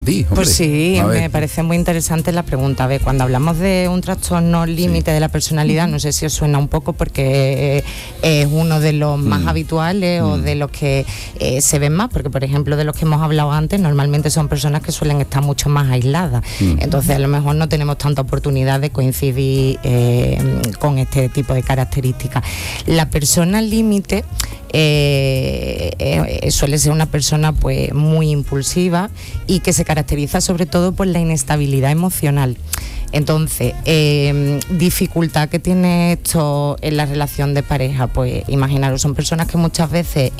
Pues sí, me parece muy interesante la pregunta. A ver, cuando hablamos de un trastorno límite de la personalidad, no sé si os suena un poco porque es uno de los más habituales o de los que se ven más, porque por ejemplo de los que hemos hablado antes, normalmente son personas que suelen estar mucho más aisladas. Entonces a lo mejor no tenemos tanta oportunidad de coincidir con este tipo de características. La persona límite suele ser una persona pues muy impulsiva y que se caracteriza sobre todo por la inestabilidad emocional. Entonces, dificultad que tiene esto en la relación de pareja, pues imaginaros, son personas que muchas veces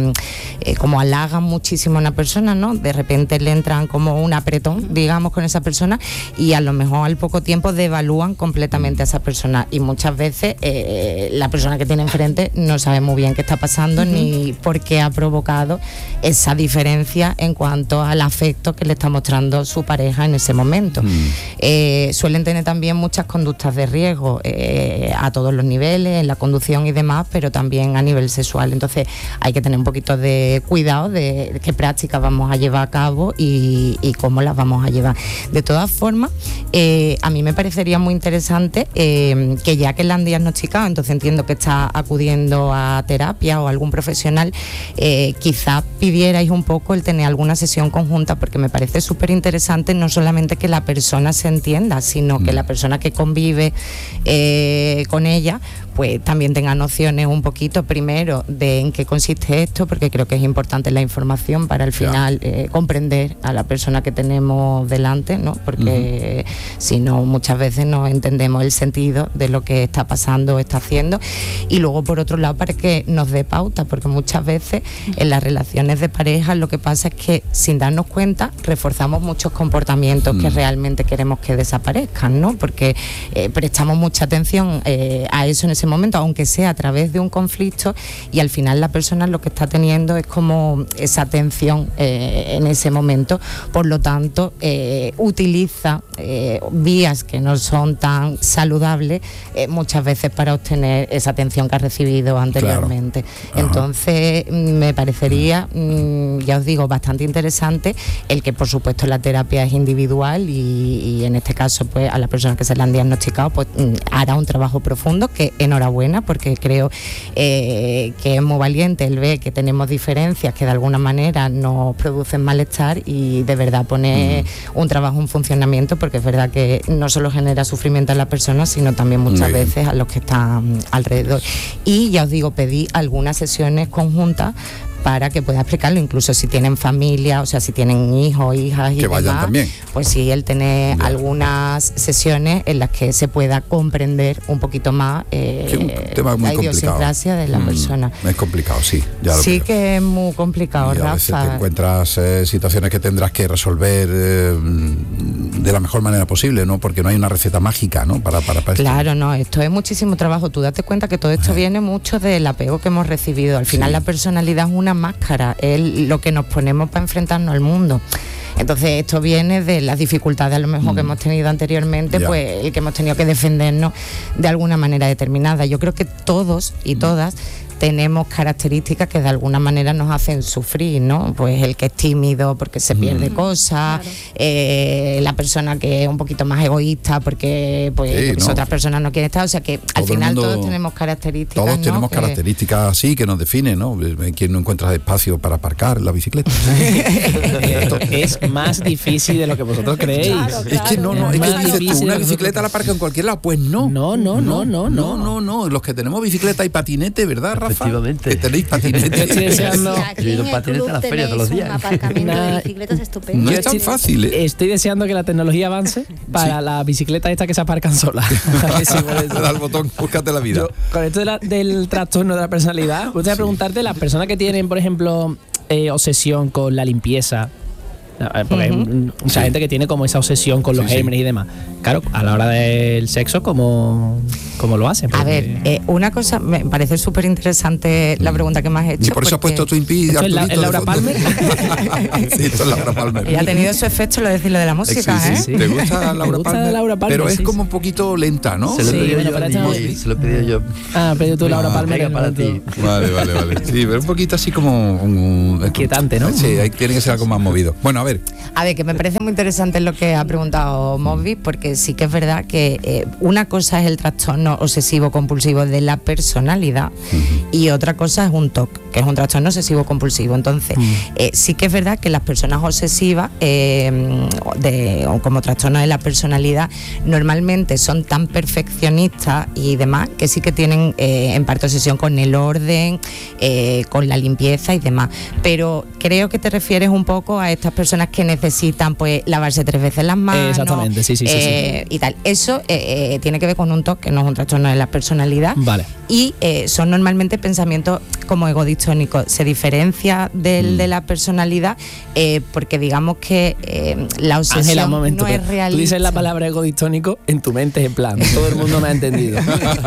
como halagan muchísimo a una persona, ¿no? De repente le entran como un apretón, digamos, con esa persona, y a lo mejor al poco tiempo devalúan completamente a esa persona, y muchas veces la persona que tiene enfrente no sabe muy bien qué está pasando ni por qué ha provocado esa diferencia en cuanto al afecto que le está mostrando su pareja en ese momento. Suelen tener también muchas conductas de riesgo a todos los niveles, en la conducción y demás, pero también a nivel sexual. Entonces hay que tener un poquito de cuidado de qué prácticas vamos a llevar a cabo y cómo las vamos a llevar. De todas formas, a mí me parecería muy interesante que ya que la han diagnosticado, entonces entiendo que está acudiendo a terapia o algún profesional, quizás pidierais un poco el tener alguna sesión conjunta, porque me parece súper interesante no solamente que la persona se entienda, sino que la persona que convive con ella pues también tenga nociones un poquito, primero, de en qué consiste esto, porque creo que es importante la información para al final comprender a la persona que tenemos delante, ¿no? Porque si no, muchas veces no entendemos el sentido de lo que está pasando o está haciendo. Y luego, por otro lado, para que nos dé pauta, porque muchas veces en las relaciones de pareja lo que pasa es que, sin darnos cuenta, reforzamos muchos comportamientos que realmente queremos que desaparezcan, ¿no? Porque prestamos mucha atención a eso en ese momento, aunque sea a través de un conflicto, y al final la persona lo que está teniendo es como esa tensión en ese momento. Por lo tanto, utiliza vías que no son tan saludables muchas veces para obtener esa atención que ha recibido anteriormente. Claro. Entonces me parecería, ya os digo, bastante interesante el que, por supuesto, la terapia es individual y en este caso pues a la persona que se le han diagnosticado pues hará un trabajo profundo, que enhorabuena, porque creo que es muy valiente el ver que tenemos diferencias que de alguna manera nos producen malestar, y de verdad poner un trabajo en funcionamiento, porque es verdad que no solo genera sufrimiento a la persona, sino también muchas veces a los que están alrededor. Y ya os digo, pedí algunas sesiones conjuntas para que pueda explicarlo, incluso si tienen familia, o sea, si tienen hijos, hijas y que vayan demás, también. Pues sí, él tiene algunas sesiones en las que se pueda comprender un poquito más un tema muy la idiosincrasia de la persona. Es complicado, sí. Ya lo sí creo. Que es muy complicado, y a veces Rafa. te encuentras situaciones que tendrás que resolver de la mejor manera posible, ¿no? Porque no hay una receta mágica, ¿no? Para claro, no, esto es muchísimo trabajo. Tú date cuenta que todo esto viene mucho del apego que hemos recibido. Al final la personalidad es una máscara, es lo que nos ponemos para enfrentarnos al mundo. Entonces esto viene de las dificultades a lo mejor que hemos tenido anteriormente, pues el que hemos tenido que defendernos de alguna manera determinada. Yo creo que todos y todas tenemos características que de alguna manera nos hacen sufrir, ¿no? Pues el que es tímido porque se pierde cosas, la persona que es un poquito más egoísta porque pues otras personas no quieren estar, o sea que al final todos tenemos características. Todos tenemos características así que nos definen, ¿no? ¿Quién no encuentra espacio para aparcar la bicicleta? Es más difícil de lo que vosotros creéis. Claro. Es que no, es que dices tú, una bicicleta la aparca en cualquier lado, pues no. No. Los que tenemos bicicleta y patinete, ¿verdad, Rafa? Efectivamente. Que tenéis patinete. Yo estoy deseando. Yo he ido en patinete a las ferias todos los días. Un aparcamiento de bicicletas estupendo. No es tan fácil, ¿eh? Estoy deseando que la tecnología avance para la bicicleta esta que se aparcan sola. Da el botón, búscate la vida. Con esto del trastorno de la personalidad, me gustaría preguntarte, las personas que tienen, por ejemplo, obsesión con la limpieza, porque hay mucha gente que tiene como esa obsesión con los gérmenes y demás. Claro, a la hora del sexo, ¿cómo lo hacen? A ver, una cosa, me parece súper interesante la pregunta que me has hecho. Y por eso has puesto Twin Peaks. ¿Es Laura Palmer? Sí, esto es Laura Palmer. Y ha tenido su efecto lo de decirlo de la música, sí. ¿Te gusta Laura Palmer? Pero es como un poquito lenta, ¿no? Se lo he pedido yo. Ah, pero tú Laura Palmer para ti. Vale. Sí, pero un poquito así como... inquietante, ¿no? Sí, ahí tiene que ser algo más movido. Bueno, a ver. ver. A ver, que me parece muy interesante lo que ha preguntado Mosby, porque sí que es verdad que una cosa es el trastorno obsesivo compulsivo de la personalidad y otra cosa es un TOC, que es un trastorno obsesivo compulsivo. Entonces, sí que es verdad que las personas obsesivas o como trastorno de la personalidad normalmente son tan perfeccionistas y demás que sí que tienen en parte obsesión con el orden, con la limpieza y demás. Pero creo que te refieres un poco a estas personas que necesitan pues lavarse 3 veces las manos. Exactamente, sí. Y tal. Eso tiene que ver con un TOC, que no es un trastorno de la personalidad. Vale. Y son normalmente pensamientos como egodistónicos. Se diferencia del de la personalidad porque digamos que la obsesión Ángela, un momento, no es realista. Tú dices la palabra egodistónico, en tu mente es en plan, todo el mundo me ha entendido.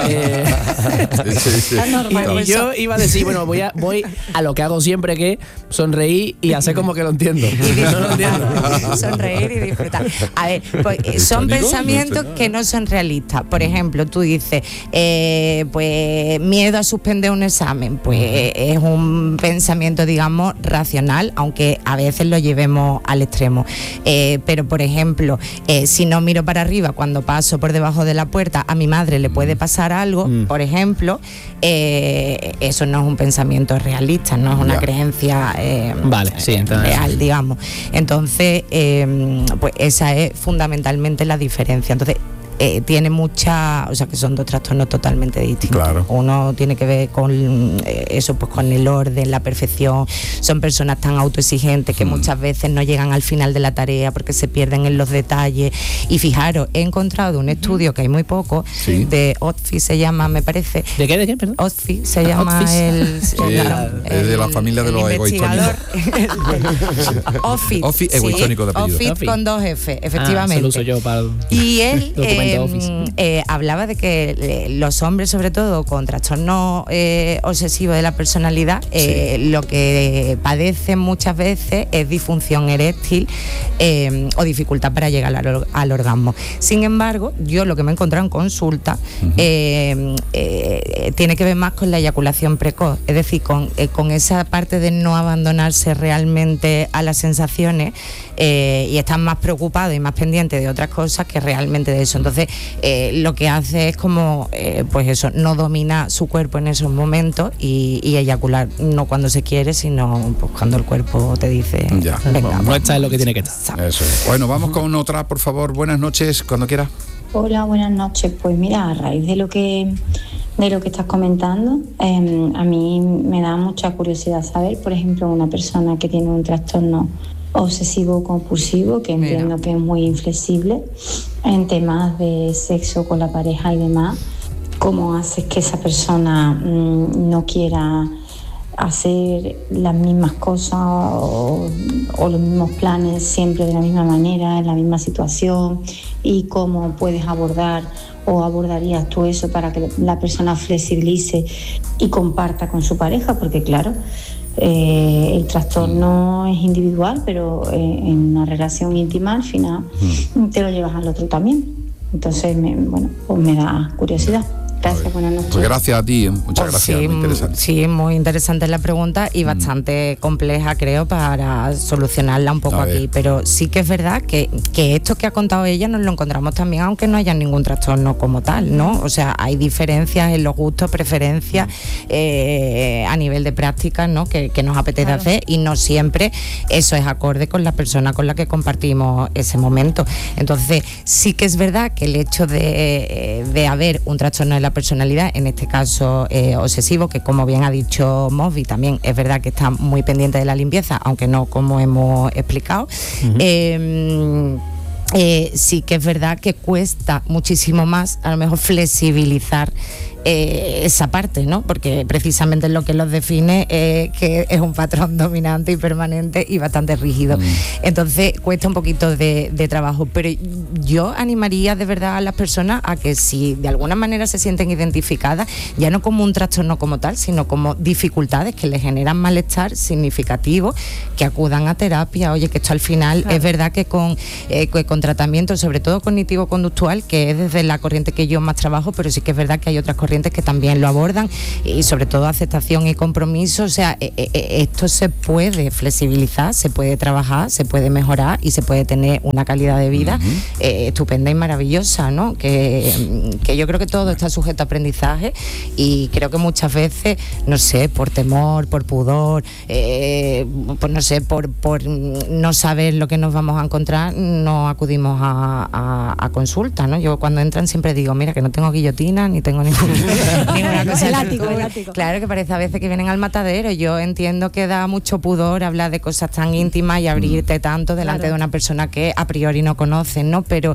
Sí. Y yo iba a decir, bueno, voy a lo que hago siempre, que sonreír y hacer como que lo entiendo. No lo entiendo. Sonreír y disfrutar. A ver, pues, son pensamientos que no son realistas. Por ejemplo, tú dices, pues miedo a suspender un examen. Pues es un pensamiento, digamos, racional, aunque a veces lo llevemos al extremo. Pero, por ejemplo, si no miro para arriba cuando paso por debajo de la puerta, a mi madre le puede pasar algo, por ejemplo, eso no es un pensamiento realista, no es una creencia vale, sí, entonces, real, digamos. Entonces, pues esa es fundamentalmente la diferencia. Entonces, tiene mucha, o sea, que son dos trastornos totalmente distintos. Claro. Uno tiene que ver con eso, pues con el orden, la perfección. Son personas tan autoexigentes que muchas veces no llegan al final de la tarea porque se pierden en los detalles. Y fijaros, he encontrado un estudio que hay muy poco, de OSFI se llama, me parece. ¿De qué, perdón? OSFI se llama es de la familia de los egoistónicos. OSFI, egoistónico de apellido. OSFI con 2 F, efectivamente. Eso lo uso yo para y él Office. hablaba de que los hombres, sobre todo con trastorno obsesivo de la personalidad, lo que padecen muchas veces es disfunción eréctil o dificultad para llegar al orgasmo. Sin embargo, yo lo que me he encontrado en consulta tiene que ver más con la eyaculación precoz, es decir, con esa parte de no abandonarse realmente a las sensaciones y estar más preocupado y más pendiente de otras cosas que realmente de eso. Entonces, lo que hace es como, pues eso, no domina su cuerpo en esos momentos y eyacular no cuando se quiere, sino pues cuando el cuerpo te dice, venga, no está en lo que tiene que estar. Eso es. Bueno, vamos con otra, por favor. Buenas noches, cuando quieras. Hola, buenas noches. Pues mira, a raíz de lo que estás comentando, a mí me da mucha curiosidad saber, por ejemplo, una persona que tiene un trastorno obsesivo compulsivo, que entiendo que es muy inflexible en temas de sexo con la pareja y demás, ¿cómo haces que esa persona no quiera hacer las mismas cosas o los mismos planes siempre de la misma manera, en la misma situación? ¿Y cómo puedes abordar o abordarías tú eso para que la persona flexibilice y comparta con su pareja? Porque claro, el trastorno es individual, pero en una relación íntima al final te lo llevas al otro también. Entonces, pues me da curiosidad. Gracias, buenas noches. Pues gracias a ti, muchas gracias, muy interesante. Sí, muy interesante la pregunta y bastante compleja, creo, para solucionarla un poco aquí. Pero sí que es verdad que esto que ha contado ella nos lo encontramos también, aunque no haya ningún trastorno como tal, ¿no? O sea, hay diferencias en los gustos, preferencias a nivel de prácticas, ¿no? Que nos apetece hacer, y no siempre eso es acorde con la persona con la que compartimos ese momento. Entonces, sí que es verdad que el hecho de haber un trastorno de la personalidad, en este caso obsesivo, que como bien ha dicho Mosby, también es verdad que está muy pendiente de la limpieza, aunque no como hemos explicado. Sí que es verdad que cuesta muchísimo más a lo mejor flexibilizar esa parte, ¿no? Porque precisamente lo que los define es que es un patrón dominante y permanente y bastante rígido. Entonces cuesta un poquito de trabajo, pero yo animaría de verdad a las personas a que si de alguna manera se sienten identificadas, ya no como un trastorno como tal, sino como dificultades que les generan malestar significativo, que acudan a terapia. Oye, que esto al final es verdad que con tratamiento, sobre todo cognitivo-conductual, que es desde la corriente que yo más trabajo, pero sí que es verdad que hay otras corrientes corrientes que también lo abordan, y sobre todo aceptación y compromiso. O sea, esto se puede flexibilizar, se puede trabajar, se puede mejorar y se puede tener una calidad de vida estupenda y maravillosa, ¿no? Que yo creo que todo está sujeto a aprendizaje, y creo que muchas veces, no sé, por temor, por pudor, pues no sé, por no saber lo que nos vamos a encontrar, no acudimos a consulta, ¿no? Yo cuando entran siempre digo, mira, que no tengo guillotina ni tengo ninguna cosa. El látigo. Claro, que parece a veces que vienen al matadero. Yo entiendo que da mucho pudor hablar de cosas tan íntimas y abrirte tanto delante de una persona que a priori no conoces, ¿no? Pero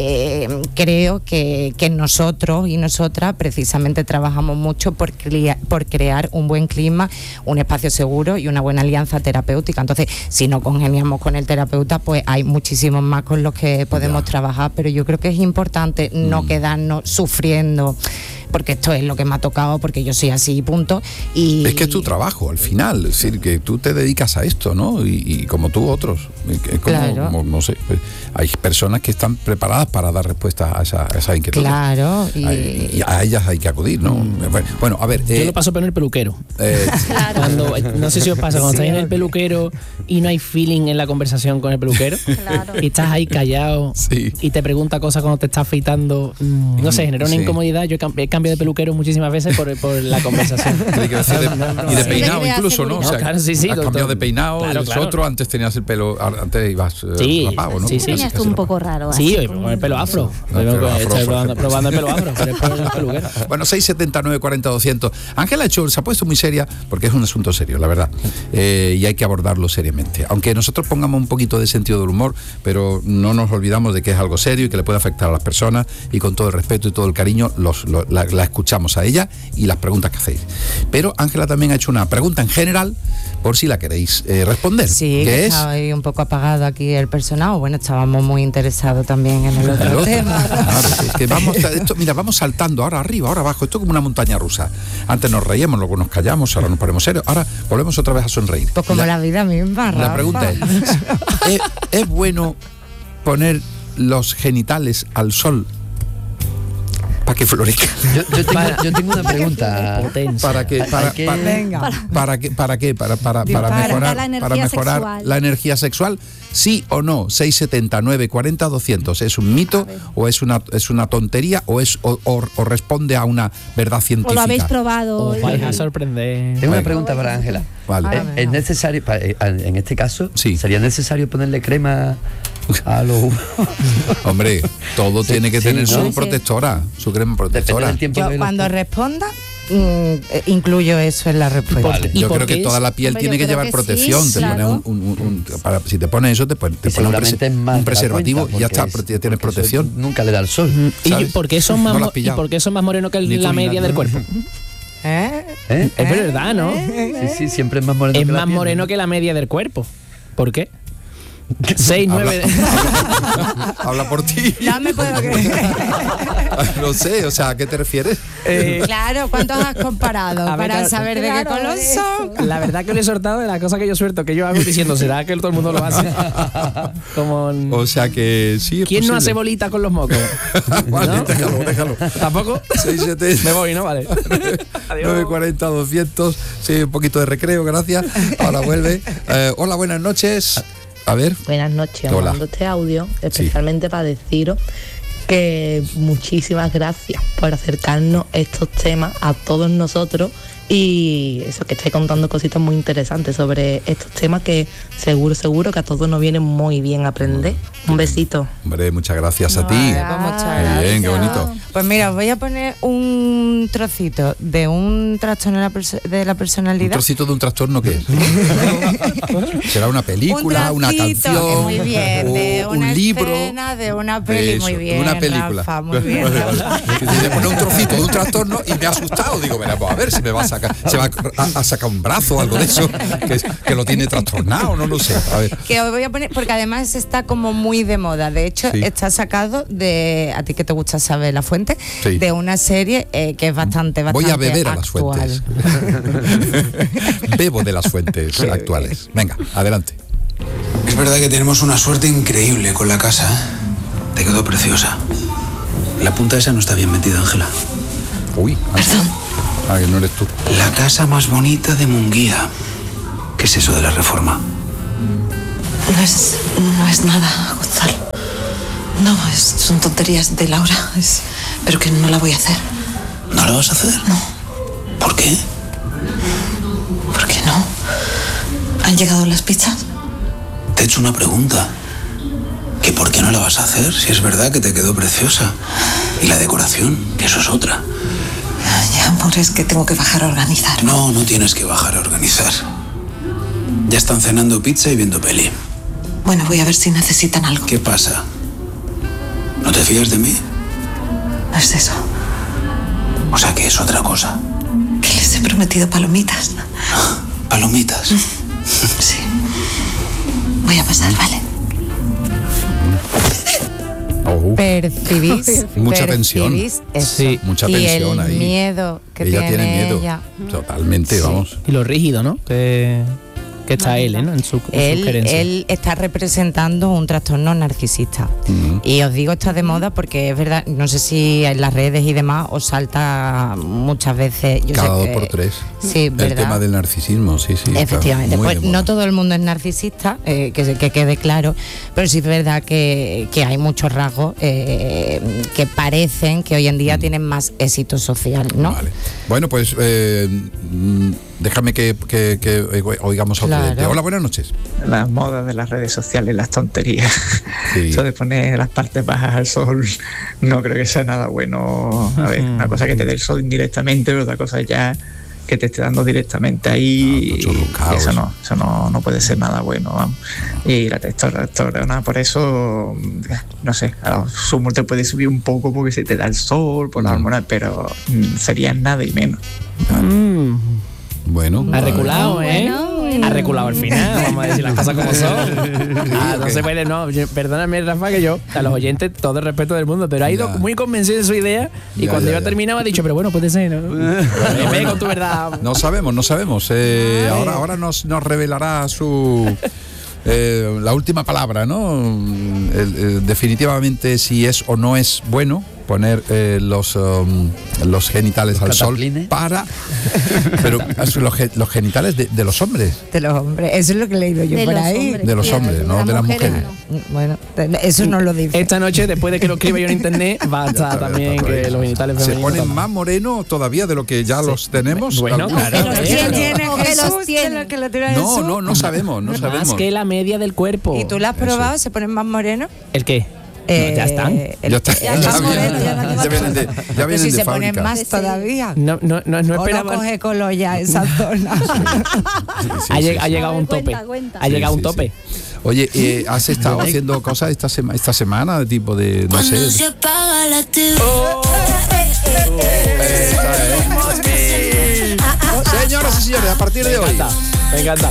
creo que nosotros y nosotras precisamente trabajamos mucho por crear un buen clima, un espacio seguro y una buena alianza terapéutica. Entonces, si no congeniamos con el terapeuta, pues hay muchísimos más con los que podemos trabajar, pero yo creo que es importante no quedarnos sufriendo, porque esto es lo que me ha tocado, porque yo soy así, punto. Y es que es tu trabajo al final, es decir, que tú te dedicas a esto, ¿no? Y como tú, otros. Como, no sé, hay personas que están preparadas para dar respuesta a esa inquietud. Claro. Y a ellas hay que acudir, ¿no? Bueno, a ver. Yo lo paso por el peluquero. Cuando, no sé si os pasa, cuando estáis en el peluquero y no hay feeling en la conversación con el peluquero, y estás ahí callado y te pregunta cosas cuando te estás afeitando, no sé, genera una incomodidad. Yo he cambiado de peluquero muchísimas veces por la conversación. Y de peinado incluso, ¿no? O sea, claro, sí, has cambiado de peinado, claro. otro, antes tenías el pelo, antes ibas rapado, ¿no? Sí. Tenías tú un poco raro. Sí, con el pelo afro. Estoy probando el pelo afro, pero es por el peluquero. Bueno, 679 40 200. Ángela se ha puesto muy seria, porque es un asunto serio, la verdad. Y hay que abordarlo seriamente. Aunque nosotros pongamos un poquito de sentido del humor, pero no nos olvidamos de que es algo serio y que le puede afectar a las personas, y con todo el respeto y todo el cariño la escuchamos a ella y las preguntas que hacéis. Pero Ángela también ha hecho una pregunta en general, por si la queréis responder. Sí, que estaba ahí un poco apagado aquí el personal. Bueno, estábamos muy interesados también en el otro tema. Claro, es que vamos saltando, ahora arriba, ahora abajo. Esto es como una montaña rusa. Antes nos reíamos, luego nos callamos, ahora nos ponemos serios, ahora volvemos otra vez a sonreír. Pues como la vida misma, Rafa. La pregunta ¿es bueno poner los genitales al sol para que florezca? Yo tengo una pregunta. ¿Para qué? ¿Para mejorar la energía sexual? ¿Sí o no? 679 40 200. ¿Es un mito o es una tontería o responde a una verdad científica? ¿O lo habéis probado? Os vais a sorprender. Tengo una pregunta para Ángela. Vale. ¿Es necesario, en este caso, sería necesario ponerle crema a los... Hombre, todo tiene que tener su protectora, su crema protectora. Yo cuando responda incluyo eso en la respuesta. Vale. Yo creo que toda la piel tiene que llevar protección. Te pones si te pones eso, te pones un preservativo y ya está, ya tienes protección. Nunca le da el sol. ¿Y por qué son más morenos que la media del cuerpo? Es verdad, ¿no? Sí, siempre es más moreno. Es más moreno que la media del cuerpo. ¿Por qué? 6, 9. Habla por ti. No me puedo creer. No sé, o sea, ¿a qué te refieres? Claro, ¿cuántos has comparado? Para saber de qué color son. La verdad que lo he sortado de la cosa que yo suelto, que yo hago diciendo, ¿será que todo el mundo lo hace? O sea que sí. ¿Quién no hace bolita con los mocos? Vale, ¿no? Déjalo. ¿Tampoco? 670. Me voy, ¿no? Vale. Adiós. 940 200. Sí, un poquito de recreo, gracias. Ahora vuelve. Hola, buenas noches. A ver. Buenas noches, mando este audio especialmente para deciros que muchísimas gracias por acercarnos estos temas a todos nosotros, y eso, que estáis contando cositas muy interesantes sobre estos temas que seguro que a todos nos viene muy bien aprender. Un besito. Hombre, muchas gracias a ti. Pues muchas gracias. Bien, qué bonito. Pues mira, os voy a poner un trocito de un trastorno de la personalidad. ¿Un trocito de un trastorno qué es? ¿Será una película, una canción? Muy bien, de una un libro, escena, de una peli, muy bien. Una película. Rafa, muy bien. Vale. Poner un trocito de un trastorno y me ha asustado. Digo, mira, pues a ver si me va a sacar, se va a sacar un brazo o algo de eso, que lo tiene trastornado, no lo sé. A ver. Que os voy a poner, porque además está como muy de moda. De hecho, está sacado de, a ti que te gusta saber la fuente, de una serie que es bastante Voy a beber actual. A las fuentes. Bebo de las fuentes actuales. Venga, adelante. Es verdad que tenemos una suerte increíble con la casa, ¿eh? Te quedó preciosa. La punta esa no está bien metida, Ángela. Uy, perdón. Que no eres tú. La casa más bonita de Munguía. ¿Qué es eso de la reforma? No es nada, Gonzalo. No, son tonterías de Laura. Pero que no la voy a hacer. ¿No la vas a hacer? No. ¿Por qué? ¿Por qué no? ¿Han llegado las pizzas? Te he hecho una pregunta. ¿Que por qué no la vas a hacer? Si es verdad que te quedó preciosa. Y la decoración, que eso es otra. Ya, amor, es que tengo que bajar a organizar. No tienes que bajar a organizar. Ya están cenando pizza y viendo peli. Bueno, voy a ver si necesitan algo. ¿Qué pasa? ¿No te fías de mí? No es eso. O sea que es otra cosa. Que les he prometido palomitas. ¿Palomitas? Sí. Voy a pasar, ¿vale? ¿Percibís? Mucha tensión. Sí, mucha tensión ahí. Y el miedo que ella tiene miedo. ella. Totalmente, sí. Vamos. Y lo rígido, ¿no? Que está él, ¿no? En su gerencia. Él está representando un trastorno narcisista. Y os digo, está de moda porque es verdad, no sé si en las redes y demás os salta muces veces. Cada 2 por 3. Sí, el ¿verdad? tema del narcisismo, sí. Efectivamente, pues no todo el mundo es narcisista, que quede claro, pero sí es verdad que hay muchos rasgos que parecen que hoy en día tienen más éxito social, ¿no? Vale. Bueno, pues déjame que oigamos a otro oyente. Hola, buenas noches. Las modas de las redes sociales, las tonterías. Sí. Eso de poner las partes bajas al sol, no creo que sea nada bueno. A ver, una cosa que te dé el sol indirectamente, pero otra cosa ya que te esté dando directamente ahí. Eso no puede ser nada bueno, vamos. Y la testosterona, por eso, no sé, a lo sumo te puede subir un poco porque se te da el sol, por la hormona, pero sería nada y menos. Bueno, ha reculado, ha reculado al final, vamos a decir las cosas como son. No se puede, no, perdóname, Rafa, que yo, a los oyentes, todo el respeto del mundo, pero ha ido muy convencido de su idea y cuando iba a terminar ha dicho, pero bueno, puede ser, ¿no? Ve con tu verdad. No sabemos. Ahora nos revelará su... la última palabra, ¿no? Definitivamente si es o no es bueno poner los genitales al sol pero los genitales de los hombres. De los hombres, eso es lo que he leído yo por ahí. De los hombres, no de las mujeres. Bueno, eso no lo dice. Esta noche, después de que lo escriba yo en internet, va a estar también que los genitales femeninos se ponen más morenos todavía de lo que ya los tenemos. Bueno, claro. No sabemos. Más que la media del cuerpo. ¿Y tú lo has probado? ¿Se ponen más morenos? ¿El qué? Ya están. Ya vienen de pero si se fábrica. ponen más todavía. No esperaba. No coge color ya esa zona. Ha llegado un tope. Ha llegado un tope. Oye, ¿has estado haciendo cosas esta semana de tipo de, no sé? Señoras y señores, a partir de hoy. Me encanta.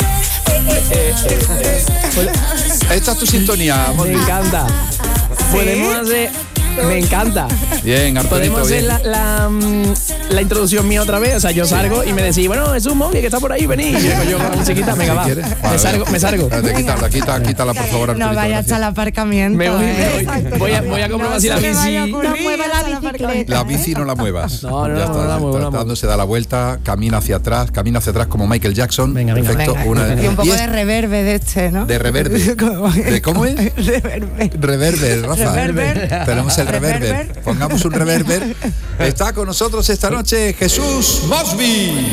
Esta es tu sintonía. Me encanta. Podemos hacer... Me encanta. Bien, Arturito. Podemos hacer la introducción mía otra vez. O sea, yo salgo y me decís, bueno, es un móvil que está por ahí, vení. Y yo con la musiquita, venga, va. Me salgo. Quítala, por favor, Arturito. No vayas al aparcamiento. Me voy a comprobar si la bici... No mueva la bicicleta. La bici no la muevas. No la muevas. Se da la vuelta, camina hacia atrás como Michael Jackson. Venga. Perfecto. Y un poco de reverbe de este, ¿no? De reverbe. ¿De cómo es? Reverber, Rafa. Tenemos el reverber. Pongamos un reverber. Está con nosotros esta noche Jesús Mosby.